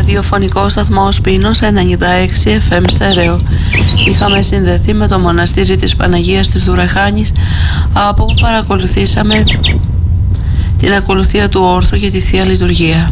ραδιοφωνικό σταθμό Σπίνος 96 FM στέρεο. Είχαμε συνδεθεί με το μοναστήρι της Παναγίας της Δουραχάνης, από όπου παρακολουθήσαμε την ακολουθία του όρθου για τη Θεία Λειτουργία.